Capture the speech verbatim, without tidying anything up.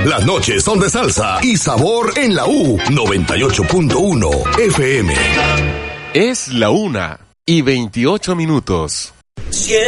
Las noches son de salsa y sabor en la U noventa y ocho punto uno F M. Es la una y veintiocho minutos.